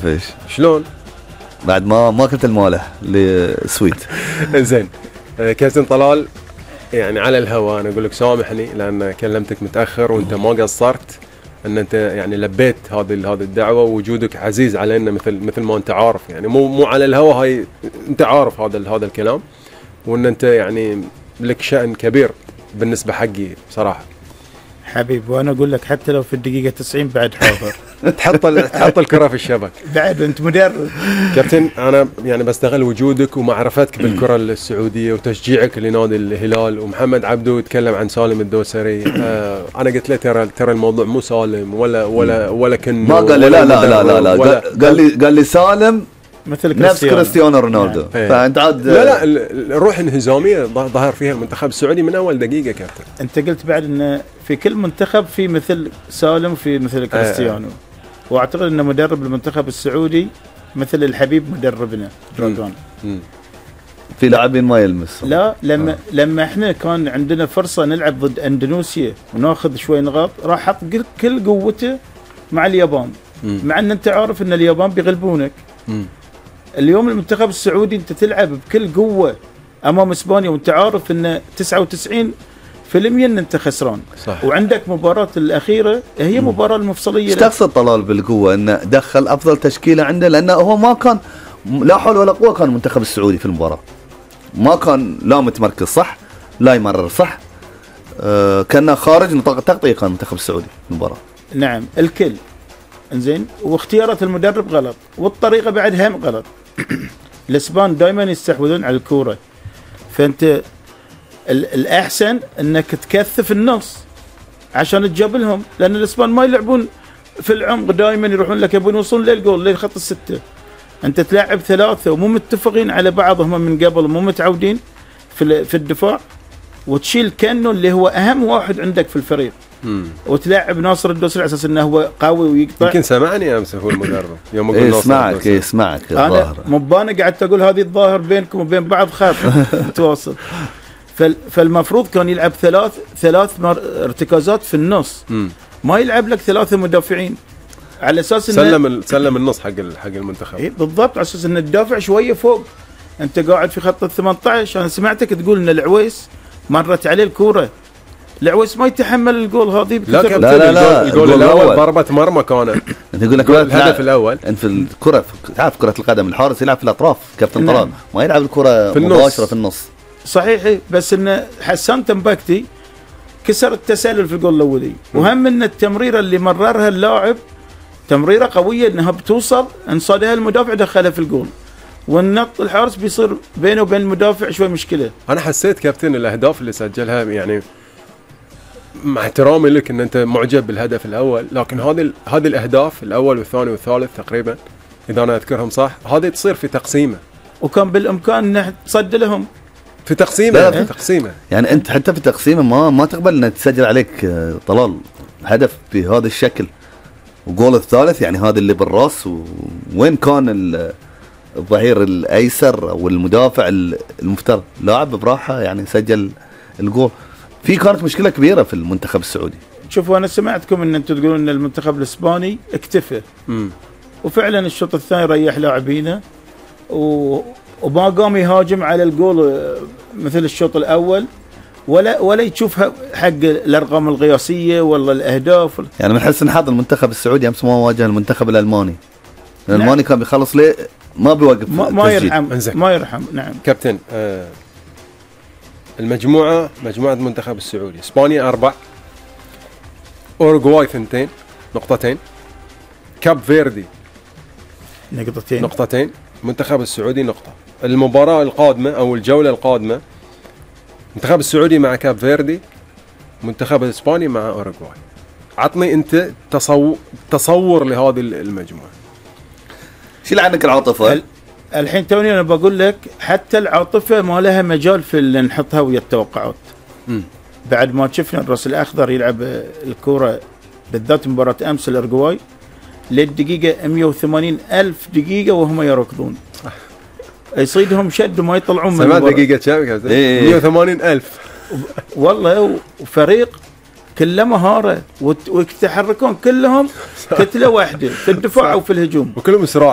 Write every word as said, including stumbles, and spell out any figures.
اعرف ايش شلون بعد ما ما كنت المالح لسويت. زين كابتن طلال، يعني على الهواء انا اقول لك سامحني لان كلمتك متاخر وانت ما قصرت ان انت يعني لبيت هذه هذه الدعوه، ووجودك عزيز علينا مثل مثل ما انت عارف، يعني مو مو على الهواء، هاي انت عارف هذا هذا الكلام، وان انت يعني لك شأن كبير بالنسبه حقي بصراحه حبيب. وانا اقول لك حتى لو في الدقيقه تسعين بعد حاضر. تحط تحط الكره في الشبك بعد انت مدرب. كابتن انا يعني بستغل وجودك ومعرفتك بالكره السعوديه وتشجيعك لنادي الهلال، ومحمد عبدو يتكلم عن سالم الدوسري. آه انا قلت له ترى ترى الموضوع مو سالم ولا ولا ولا كن ما قال لي لا لا لا لا, لا, لا قال لي قال لي سالم مثل نفس كريستيانو رونالدو. يعني. فانت عاد لا لا الروح الانهزاميه ظهر فيها المنتخب السعودي من اول دقيقه كابتن. انت قلت بعد ان في كل منتخب في مثل سالم وفي مثل كريستيانو، واعتقد ان مدرب المنتخب السعودي مثل الحبيب مدربنا دراجون. في لاعبين ما يلمس. لا لما آه. لما احنا كان عندنا فرصه نلعب ضد اندونيسيا وناخذ شوي نقاط، راح حط كل قوته مع اليابان، مم. مع ان انت عارف ان اليابان بيغلبونك. مم. اليوم المنتخب السعودي انت تلعب بكل قوه امام اسبانيا وانت عارف ان تسعة وتسعين بالمئة ان انت خسران. صح. وعندك مباراه الاخيره هي مباراه المفصليه. ايش تقصد طلال بالقوه؟ انه دخل افضل تشكيله عنده، لانه هو ما كان لا حول ولا قوه، كان المنتخب السعودي في المباراه ما كان لا متمركز صح لا يمرر صح. أه كان خارج نطاق التغطيه كان المنتخب السعودي في المباراه. نعم الكل انزين، واختيارات المدرب غلط والطريقه بعد هم غلط. الاسبان دائما يستحوذون على الكوره، فانت الاحسن انك تكثف النص عشان تجاب لهم، لان الاسبان ما يلعبون في العمق، دائما يروحون لك يبون يوصلون للجول للخط السته. انت تلعب ثلاثه ومو متفقين على بعض، هم من قبل مو متعودين في في الدفاع، وتشيل كانه اللي هو اهم واحد عندك في الفريق. مم. وتلاعب ناصر الدوسري على اساس انه هو قوي ويقطع. يمكن سمعني امس هو المدرب يوم اقول إيه ناصر اسمعك إيه اسمعك انا مو انا قعدت اقول هذه الظاهر بينكم وبين بعض خاف تواصل. فالمفروض كان يلعب ثلاث ثلاث ارتكازات في النص. مم. ما يلعب لك ثلاثه مدافعين على اساس انه سلم سلم النص حق حق المنتخب. إيه بالضبط، على اساس ان الدافع شويه فوق، انت قاعد في خط ال ثمانية عشر. انا سمعتك تقول ان العويس مرت عليه الكوره، العويس ما يتحمل الجول هذه. لا لا لا, لا الجول الاول ضربه مرمى كانت. انت يقول لك الهدف الاول انت في الكره تعرف كره القدم الحارس يلعب في الاطراف كابتن طلال، ما يلعب الكره في مباشره في النص. صحيح، بس ان حسان تنباكتي كسر التسلل في الجول الاولي، وهم ان التمريره اللي مررها اللاعب تمريره قويه انها بتوصل انصادها المدافع دخلها في الجول، والنط الحارس بيصير بينه وبين المدافع شوي مشكله. انا حسيت كابتن الاهداف اللي سجلها، يعني مع احترامي لك ان انت معجب بالهدف الاول، لكن هذه هذه الاهداف الاول والثاني والثالث تقريبا اذا انا اذكرهم صح، هذه تصير في تقسيمه، وكان بالامكان انه تصد لهم في تقسيمه. في تقسيمه يعني انت حتى في تقسيمه ما ما تقبل ان تسجل عليك طلال هدف بهذا الشكل، وجول الثالث يعني هذا اللي بالراس. وين كان الظهير الايسر او المدافع المفترض لاعب براحه يعني سجل الجول؟ في كانت مشكله كبيره في المنتخب السعودي. شوفوا انا سمعتكم ان انتم تقولون ان المنتخب الاسباني اكتفى، امم وفعلا الشوط الثاني ريح لاعبينه و... وما قام يهاجم على الجول مثل الشوط الاول، ولا ولا يشوف حق الارقام القياسيه ولا الاهداف. يعني من حسن حظ المنتخب السعودي امس ما واجه المنتخب الالماني. الالماني كان بيخلص ليه ما بيوقف ما, ما يرحم ما يرحم. نعم كابتن، آه المجموعه مجموعه المنتخب السعودي، اسبانيا اربع، اوروغواي ثنتين نقطتين، كاب فيردي نقطتين نقطتين، المنتخب السعودي نقطه. المباراه القادمه او الجوله القادمه المنتخب السعودي مع كاب فيردي، منتخب الاسباني مع اوروغواي. عطني انت تصور تصور لهذه المجموعه. شيل عنك العاطفه. الحين توني انا بقول لك حتى العاطفه ما لها مجال في اللي نحطها ويا التوقعات. م. بعد ما شفنا الراس الاخضر يلعب الكوره بالذات مباراه امس الاورجواي للدقيقه مئة وثمانين ألف دقيقه وهم يركضون، يصيدهم شد وما يطلعون من المباراه. دقيقه كم كابتن؟ مئة وثمانين ألف والله، وفريق كله مهاره ويتحركون كلهم كتله واحده في الدفاع وفي الهجوم، وكلهم اسراع.